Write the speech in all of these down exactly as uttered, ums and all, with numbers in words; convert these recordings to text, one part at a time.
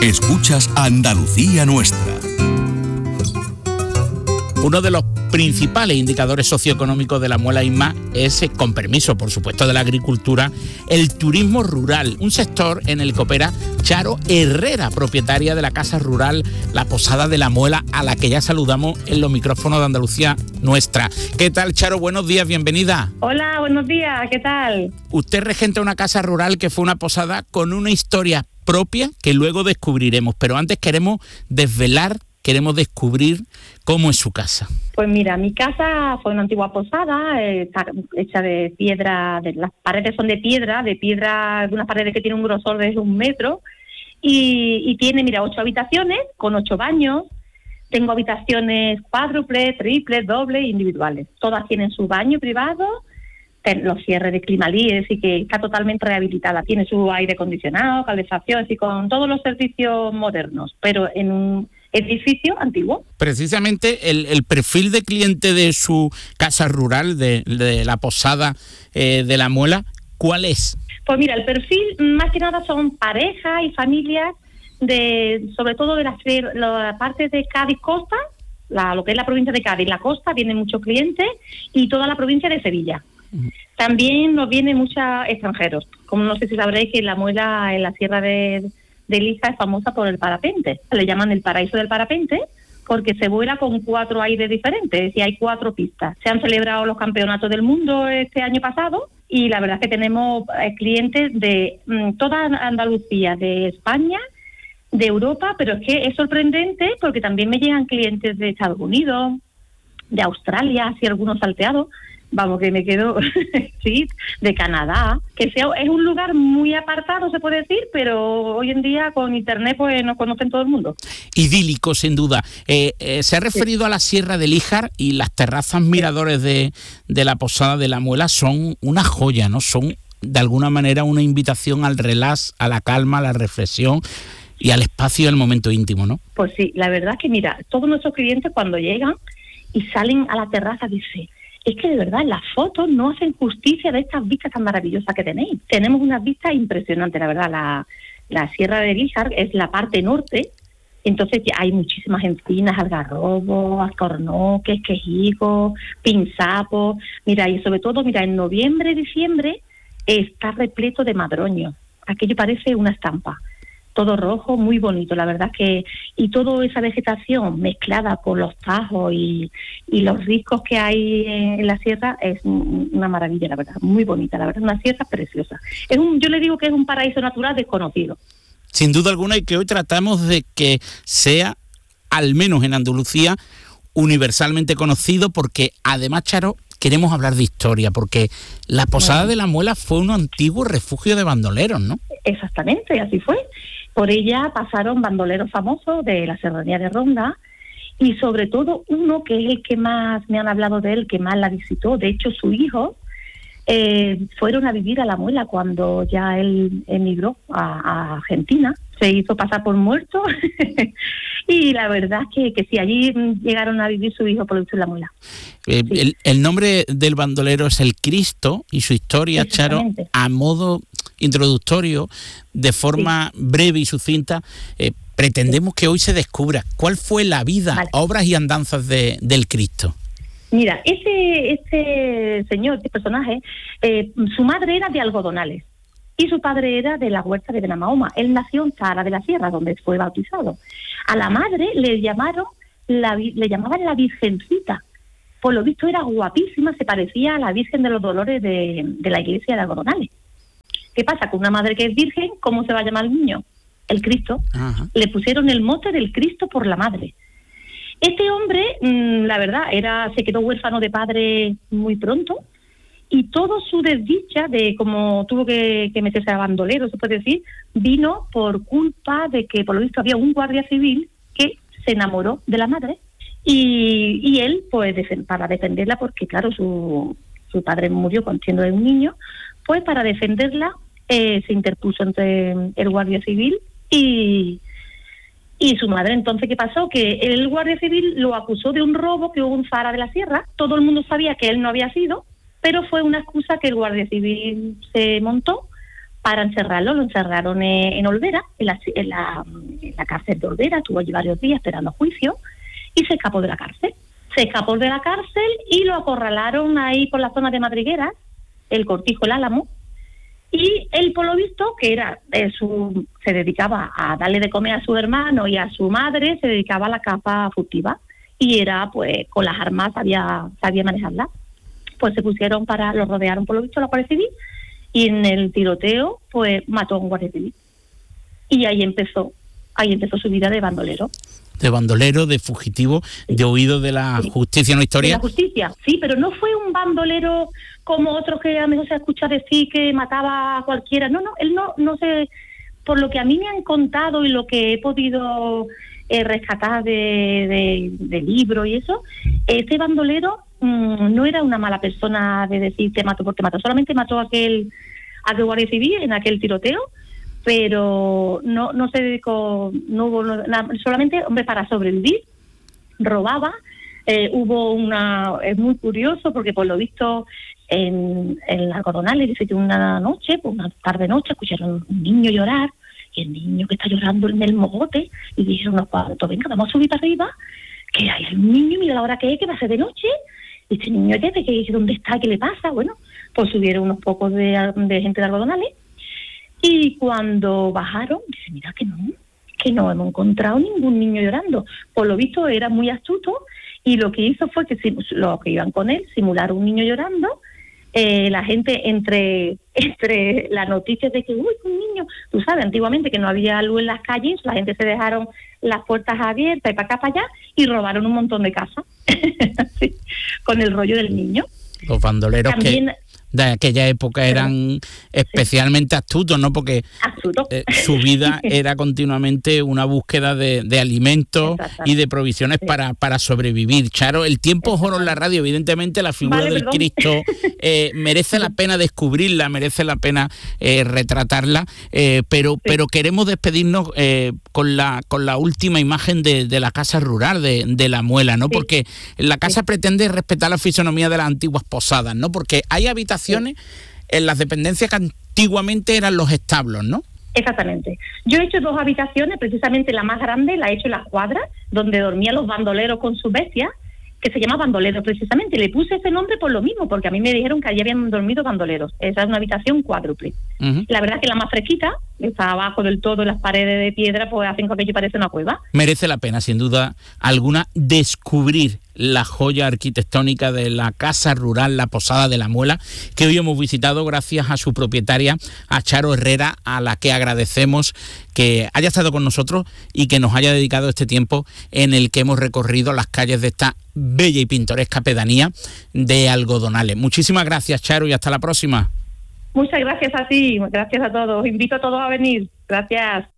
Escuchas Andalucía Nuestra. Uno de los principales indicadores socioeconómicos de la Muela Isma es, con permiso por supuesto de la agricultura, el turismo rural, un sector en el que opera Charo Herrera, propietaria de la casa rural La Posada de la Muela, a la que ya saludamos en los micrófonos de Andalucía Nuestra. ¿Qué tal, Charo? Buenos días, bienvenida. Hola, buenos días, ¿qué tal? Usted regenta una casa rural que fue una posada con una historia propia que luego descubriremos, pero antes queremos desvelar, queremos descubrir cómo es su casa. Pues mira, mi casa fue una antigua posada, eh, está hecha de piedra, de, las paredes son de piedra, de piedra, de unas paredes que tienen un grosor de un metro, y, y tiene, mira, ocho habitaciones con ocho baños. Tengo habitaciones cuádruples, triples, dobles, individuales. Todas tienen su baño privado, los cierres de Climalí, es decir, que está totalmente rehabilitada. Tiene su aire acondicionado, calefacción, así con todos los servicios modernos, pero en un edificio antiguo. Precisamente el, el perfil de cliente de su casa rural, de, de la posada eh, de la Muela, ¿cuál es? Pues mira, el perfil más que nada son parejas y familias, de sobre todo de la, la parte de Cádiz Costa, la, lo que es la provincia de Cádiz, la costa, vienen muchos clientes, y toda la provincia de Sevilla. También nos vienen muchos extranjeros, como no sé si sabréis que la Muela en la sierra de, de Lija es famosa por el parapente, le llaman el paraíso del parapente, porque se vuela con cuatro aires diferentes, y hay cuatro pistas. Se han celebrado los campeonatos del mundo este año pasado, y la verdad es que tenemos eh, clientes de mm, toda Andalucía, de España, de Europa, pero es que es sorprendente porque también me llegan clientes de Estados Unidos, de Australia, así algunos salteados, vamos, que me quedo, sí, de Canadá, que sea, es un lugar muy apartado, se puede decir, pero hoy en día con internet pues nos conocen todo el mundo. Idílico, sin duda. Eh, eh, se ha referido sí. a la Sierra de Líjar, y las terrazas miradores de, de la Posada de la Muela son una joya, ¿no? Son de alguna manera una invitación al relax, a la calma, a la reflexión y al espacio y al momento íntimo, ¿no? Pues sí, la verdad es que mira, todos nuestros clientes cuando llegan y salen a la terraza dicen: es que de verdad las fotos no hacen justicia de estas vistas tan maravillosas que tenéis. Tenemos unas vistas impresionantes, la verdad. La, la Sierra de Líjar es la parte norte, entonces ya hay muchísimas encinas, algarrobos, alcornoques, quejigos, pinzapos. Mira, y sobre todo, mira, en noviembre, diciembre está repleto de madroños. Aquello parece una estampa. Todo rojo, muy bonito, la verdad que, y toda esa vegetación mezclada con los tajos y, y los riscos que hay en la sierra es una maravilla, la verdad, muy bonita, la verdad, una sierra preciosa. Es un, yo le digo que es un paraíso natural desconocido. Sin duda alguna, y que hoy tratamos de que sea, al menos en Andalucía, universalmente conocido, porque además, Charo, queremos hablar de historia, porque la Posada bueno. de la Muela fue un antiguo refugio de bandoleros, ¿no? Exactamente, así fue. Por ella pasaron bandoleros famosos de la Serranía de Ronda, y sobre todo uno que es el que más me han hablado de él, que más la visitó. De hecho, su hijo eh, fueron a vivir a la Muela cuando ya él emigró a, a Argentina. Se hizo pasar por muerto y la verdad es que, que sí, allí llegaron a vivir su hijo por eso en la Muela. Eh, sí. el, el nombre del bandolero es el Cristo, y su historia, Charo, a modo introductorio, de forma sí. breve y sucinta, eh, pretendemos sí. que hoy se descubra cuál fue la vida, vale. obras y andanzas de, del Cristo. Mira, ese, ese señor, este personaje, eh, su madre era de Algodonales y su padre era de la huerta de Benamahoma. Él nació en Zahara de la Sierra, donde fue bautizado. A la madre le llamaron, la, le llamaban la Virgencita. Por lo visto era guapísima, se parecía a la Virgen de los Dolores de, de la iglesia de Algodonales. ¿Qué pasa? Con una madre que es virgen, ¿cómo se va a llamar el niño? El Cristo. Ajá. Le pusieron el mote del Cristo por la madre. Este hombre, mmm, la verdad, era se quedó huérfano de padre muy pronto, y toda su desdicha de cómo tuvo que, que meterse a bandolero, se puede decir, vino por culpa de que, por lo visto, había un guardia civil que se enamoró de la madre, y, y él, pues, para defenderla, porque, claro, su, su padre murió cuando siendo un niño, pues, para defenderla, eh, se interpuso entre el guardia civil y... Y su madre. Entonces, ¿qué pasó? Que el guardia civil lo acusó de un robo que hubo en Zahara de la Sierra. Todo el mundo sabía que él no había sido, pero fue una excusa que el guardia civil se montó para encerrarlo. Lo encerraron en, en Olvera, en la, en, la, en la cárcel de Olvera. Estuvo allí varios días esperando juicio y se escapó de la cárcel. Se escapó de la cárcel y lo acorralaron ahí por la zona de Madrigueras, el Cortijo, el Álamo, y él, por lo visto, que era eh, su, se dedicaba a darle de comer a su hermano y a su madre, se dedicaba a la caza furtiva, y era, pues, con las armas sabía, sabía manejarlas. Pues se pusieron para, lo rodearon, por lo visto, la Guardia Civil, y en el tiroteo, pues, mató a un guardia civil. Y ahí empezó, ahí empezó su vida de bandolero. De bandolero, de fugitivo, sí. de huido de la sí. justicia, ¿no? Historia. De la justicia, sí, pero no fue un bandolero como otros que a lo mejor se escucha decir que mataba a cualquiera. No, no, él no, no sé, por lo que a mí me han contado y lo que he podido eh, rescatar de, de, de libros y eso, este bandolero mmm, no era una mala persona de decir te mato porque mató, solamente mató a aquel, a aquel guardia civil en aquel tiroteo, pero no no se dedicó, no hubo nada, solamente, hombre, para sobrevivir, robaba. Eh, hubo una, es muy curioso porque por lo visto en, en Algodonales, dice que una noche, pues una tarde noche, escucharon un niño llorar, y el niño que está llorando en el mogote, y dijeron unos cuantos, venga, vamos a subir para arriba, que hay un niño, mira la hora que es, que va a ser de noche, y este niño es de que dónde está, qué le pasa. Bueno, pues subieron unos pocos de, de gente de Algodonales. Y cuando bajaron, dice, mira que no, que no hemos encontrado ningún niño llorando. Por lo visto era muy astuto y lo que hizo fue que los que iban con él simularon un niño llorando. Eh, la gente entre entre las noticias de que, uy, un niño, tú sabes, antiguamente que no había luz en las calles, la gente se dejaron las puertas abiertas y para acá, para allá, y robaron un montón de casas sí, con el rollo del niño. Los bandoleros También, que... de aquella época eran especialmente sí. astutos, ¿no? Porque eh, su vida era continuamente una búsqueda de, de alimentos y de provisiones sí. para, para sobrevivir. Charo, el tiempo es oro en la radio, evidentemente la figura vale, del perdón. Cristo eh, merece la pena descubrirla, merece la pena eh, retratarla, eh, pero, sí. pero queremos despedirnos eh, con la con la última imagen de, de la casa rural de, de La Muela, ¿no? Sí. Porque la casa sí. pretende respetar la fisonomía de las antiguas posadas, ¿no? Porque hay habitaciones en las dependencias que antiguamente eran los establos, ¿no? Exactamente. Yo he hecho dos habitaciones, precisamente la más grande la he hecho en las cuadras, donde dormían los bandoleros con sus bestias, que se llama bandoleros precisamente. Le puse ese nombre por lo mismo, porque a mí me dijeron que allí habían dormido bandoleros. Esa es una habitación cuádruple. Uh-huh. La verdad es que la más fresquita, está abajo del todo, las paredes de piedra, pues hacen que aquello parece una cueva. Merece la pena, sin duda alguna, descubrir la joya arquitectónica de la casa rural, la Posada de La Muela, que hoy hemos visitado gracias a su propietaria, a Charo Herrera, a la que agradecemos que haya estado con nosotros y que nos haya dedicado este tiempo en el que hemos recorrido las calles de esta bella y pintoresca pedanía de Algodonales. Muchísimas gracias, Charo, y hasta la próxima. Muchas gracias a ti, gracias a todos. Invito a todos a venir. Gracias.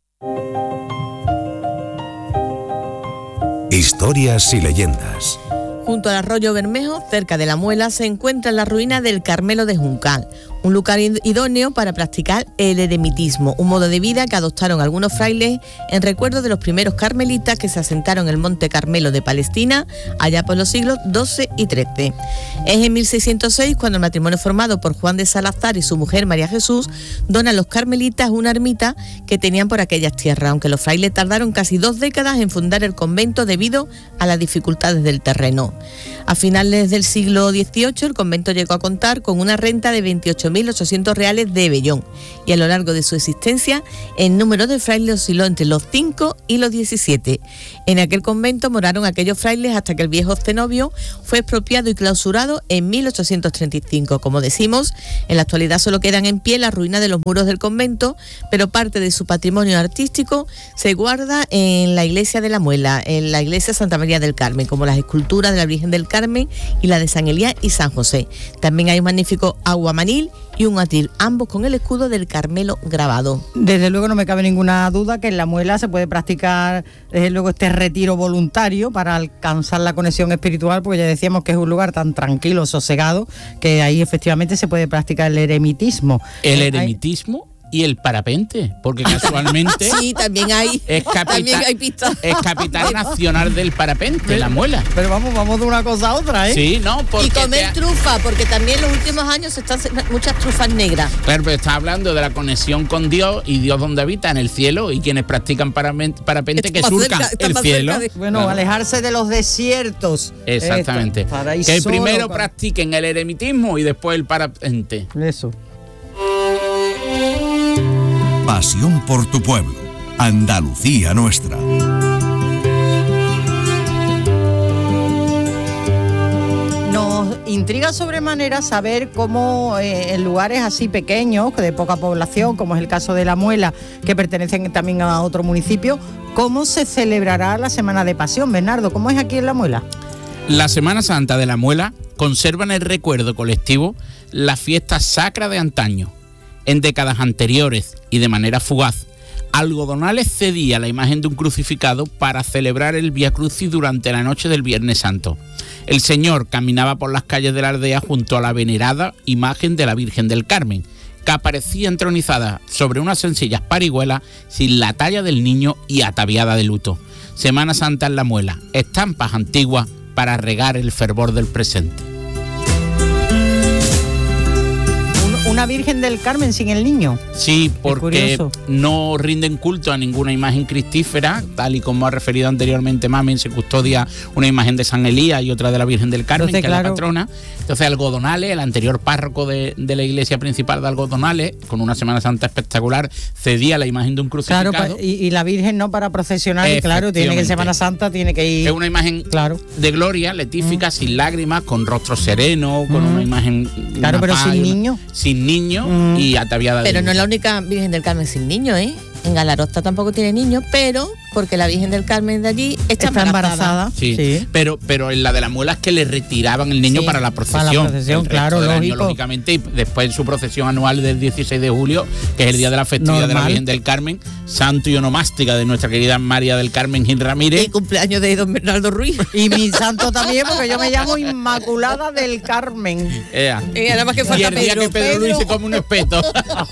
Historias y leyendas. Junto al arroyo Bermejo, cerca de La Muela, se encuentra la ruina del Carmelo de Juncal, un lugar idóneo para practicar el eremitismo, un modo de vida que adoptaron algunos frailes en recuerdo de los primeros carmelitas que se asentaron en el Monte Carmelo de Palestina allá por los siglos doce y trece. Es en mil seiscientos seis cuando el matrimonio formado por Juan de Salazar y su mujer María Jesús dona a los carmelitas una ermita que tenían por aquellas tierras, aunque los frailes tardaron casi dos décadas en fundar el convento debido a las dificultades del terreno. A finales del siglo dieciocho el convento llegó a contar con una renta de veintiocho mil ochocientos reales de vellón y a lo largo de su existencia el número de frailes osciló entre los cinco y los diecisiete. En aquel convento moraron aquellos frailes hasta que el viejo cenobio fue expropiado y clausurado en mil ochocientos treinta y cinco. Como decimos, en la actualidad solo quedan en pie las ruinas de los muros del convento, pero parte de su patrimonio artístico se guarda en la iglesia de La Muela, en la iglesia Santa María del Carmen, como las esculturas de la Virgen del Carmen y la de San Elías y San José. También hay un magnífico aguamanil y un atril, ambos con el escudo del Carmelo grabado. Desde luego no me cabe ninguna duda que en La Muela se puede practicar desde luego este retiro voluntario para alcanzar la conexión espiritual, porque ya decíamos que es un lugar tan tranquilo, sosegado, que ahí efectivamente se puede practicar el eremitismo. El eremitismo y el parapente, porque casualmente Sí, también hay, es también capital, hay pistas. es capital nacional del parapente, La Muela. Pero vamos, vamos de una cosa a otra, ¿eh? Sí, no, porque Y comer te- trufa, porque también en los últimos años se están haciendo muchas trufas negras. Claro, pero está hablando de la conexión con Dios y Dios donde habita, en el cielo, y quienes practican paramen- parapente que Está más surcan cerca- está el más cielo. cerca de- Bueno, Claro. alejarse de los desiertos. Exactamente. Esto, para ir Que solo primero con- practiquen el eremitismo y después el parapente. Eso. Pasión por tu pueblo. Andalucía nuestra. Nos intriga sobremanera saber cómo eh, en lugares así pequeños, de poca población, como es el caso de La Muela, que pertenecen también a otro municipio, cómo se celebrará la Semana de Pasión. Bernardo, ¿cómo es aquí en La Muela? La Semana Santa de La Muela conserva en el recuerdo colectivo la fiesta sacra de antaño. En décadas anteriores y de manera fugaz, Algodonales cedía la imagen de un crucificado para celebrar el Vía Crucis durante la noche del Viernes Santo. El Señor caminaba por las calles de la aldea junto a la venerada imagen de la Virgen del Carmen, que aparecía entronizada sobre unas sencillas parihuelas sin la talla del niño y ataviada de luto. Semana Santa en La Muela, estampas antiguas para regar el fervor del presente. Un- Una Virgen del Carmen sin el niño. Sí, porque curioso. no rinden culto a ninguna imagen cristífera, tal y como ha referido anteriormente Mami, se custodia una imagen de San Elías y otra de la Virgen del Carmen, Entonces, que es claro. la patrona. Entonces Algodonales, el anterior párroco de, de la iglesia principal de Algodonales, con una Semana Santa espectacular, cedía la imagen de un crucificado. Claro, pa- y, y la Virgen no para procesionar, y claro, tiene que en Efectivamente. Semana Santa tiene que ir. Es una imagen Claro. de gloria, letífica, sin lágrimas, con rostro sereno, con Mm. una imagen... Claro, una pero paz sin y una- niño. Sin niño Mm. y ataviada de Pero no es luto. la única Virgen del Carmen sin niños, ¿eh? En Galarosta tampoco tiene niños, pero porque la Virgen del Carmen de allí está, Está embarazada. Sí, Sí. Pero, pero en la de la muela es que le retiraban el niño Sí, para la para procesión. la procesión, El resto claro, del año, lógico. lógicamente, y después en su procesión anual del dieciséis de julio, que es el día de la festividad de la Normal. Virgen del Carmen, santo y onomástica de nuestra querida María del Carmen Gil Ramírez. El cumpleaños de don Bernardo Ruiz. Y mi santo también, porque yo me llamo Inmaculada del Carmen. Ea. Y nada más que Y falta el día Pedro. que Pedro, Luis se Pedro. come un espeto.